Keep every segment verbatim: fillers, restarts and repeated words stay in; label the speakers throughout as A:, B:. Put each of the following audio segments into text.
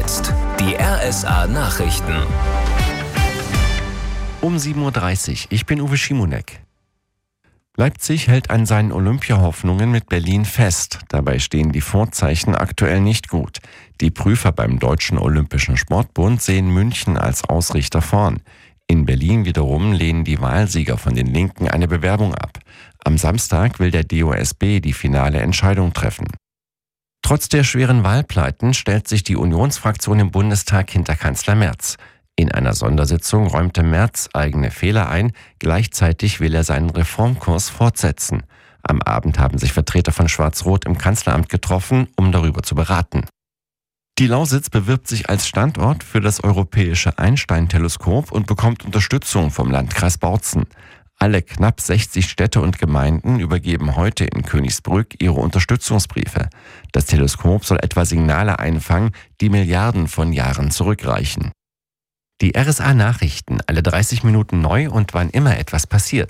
A: jetzt die R S A-Nachrichten.
B: Um sieben Uhr dreißig. Ich bin Uwe Schimonek. Leipzig hält an seinen Olympiahoffnungen mit Berlin fest. Dabei stehen die Vorzeichen aktuell nicht gut. Die Prüfer beim Deutschen Olympischen Sportbund sehen München als Ausrichter vorn. In Berlin wiederum lehnen die Wahlsieger von den Linken eine Bewerbung ab. Am Samstag will der D O S B die finale Entscheidung treffen. Trotz der schweren Wahlpleiten stellt sich die Unionsfraktion im Bundestag hinter Kanzler Merz. In einer Sondersitzung räumte Merz eigene Fehler ein, gleichzeitig will er seinen Reformkurs fortsetzen. Am Abend haben sich Vertreter von Schwarz-Rot im Kanzleramt getroffen, um darüber zu beraten. Die Lausitz bewirbt sich als Standort für das europäische Einstein-Teleskop und bekommt Unterstützung vom Landkreis Bautzen. Alle knapp sechzig Städte und Gemeinden übergeben heute in Königsbrück ihre Unterstützungsbriefe. Das Teleskop soll etwa Signale einfangen, die Milliarden von Jahren zurückreichen. Die R S A-Nachrichten, alle dreißig Minuten neu und wann immer etwas passiert.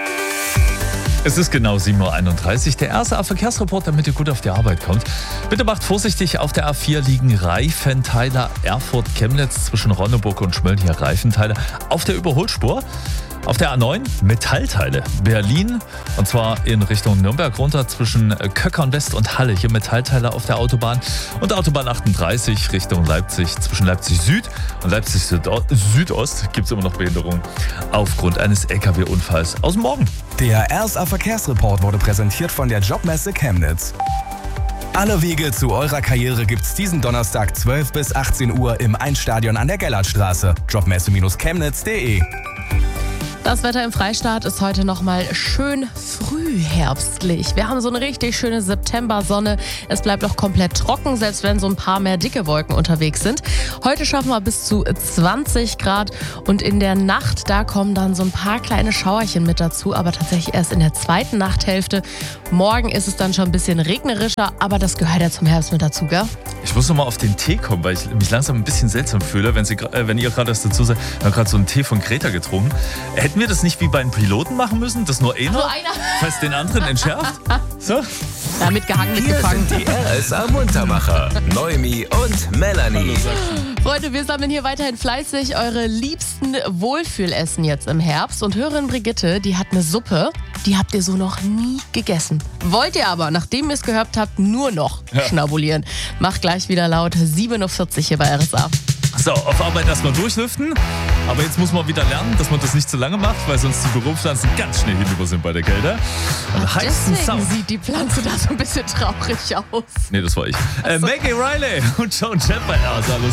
C: Es ist genau sieben Uhr einunddreißig. Der R S A-Verkehrsreport, damit ihr gut auf die Arbeit kommt. Bitte macht vorsichtig, auf der A vier liegen Reifenteiler Erfurt-Chemnitz zwischen Ronneburg und Schmölln, hier Reifenteile auf der Überholspur. Auf der A neun Metallteile Berlin, und zwar in Richtung Nürnberg runter zwischen Köckern West und Halle. Hier Metallteile auf der Autobahn. Und Autobahn achtunddreißig Richtung Leipzig zwischen Leipzig Süd und Leipzig Südost gibt es immer noch Behinderung aufgrund eines L K W-Unfalls aus dem Morgen.
D: Der R S A-Verkehrsreport wurde präsentiert von der Jobmesse Chemnitz. Alle Wege zu eurer Karriere gibt's diesen Donnerstag zwölf bis achtzehn Uhr im Einstadion an der Gellertstraße. jobmesse Chemnitz punkt de.
E: Das Wetter im Freistaat ist heute nochmal schön frühherbstlich. Wir haben so eine richtig schöne Septembersonne. Es bleibt auch komplett trocken, selbst wenn so ein paar mehr dicke Wolken unterwegs sind. Heute schaffen wir bis zu zwanzig Grad und in der Nacht, da kommen dann so ein paar kleine Schauerchen mit dazu, aber tatsächlich erst in der zweiten Nachthälfte. Morgen ist es dann schon ein bisschen regnerischer, aber das gehört ja zum Herbst mit dazu, gell?
C: Ich muss noch mal auf den Tee kommen, weil ich mich langsam ein bisschen seltsam fühle, wenn, Sie, äh, wenn ihr gerade das dazu sagt. Wir haben gerade so einen Tee von Greta getrunken. Hätten wir das nicht wie bei den Piloten machen müssen, dass nur einer,
E: nur einer.
C: falls den anderen entschärft? So?
E: Ja, mitgehangen,
A: Hier
E: mitgefangen.
A: sind die R S A-Muntermacher, Noemi und Melanie.
E: Freunde, wir sammeln hier weiterhin fleißig eure liebsten Wohlfühlessen jetzt im Herbst. Und Hörerin Brigitte, die hat eine Suppe, die habt ihr so noch nie gegessen. Wollt ihr aber, nachdem ihr es gehört habt, nur noch
C: ja.
E: schnabulieren. Macht gleich wieder laut sieben Uhr vierzig hier bei R S A.
C: So, auf Arbeit erstmal durchlüften. Aber jetzt muss man wieder lernen, dass man das nicht zu lange macht, weil sonst die Büropflanzen ganz schnell hinüber sind bei der Kälte. Und heißen
E: Deswegen
C: Sound.
E: sieht die Pflanze da so ein bisschen traurig aus.
C: Nee, das war ich. Äh, Maggie Riley und Joan Jett bei R S A.